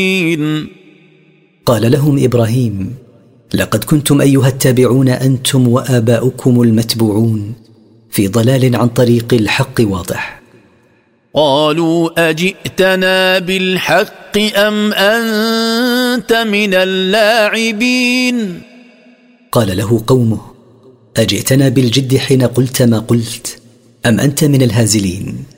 قال لهم إبراهيم: لقد كنتم أيها التابعون أنتم وآباؤكم المتبوعون في ضلال عن طريق الحق واضح. قالوا: أجئتنا بالحق أم أنت من اللاعبين؟ قال له قومه: أجئتنا بالجد حين قلت ما قلت أم أنت من الهازلين؟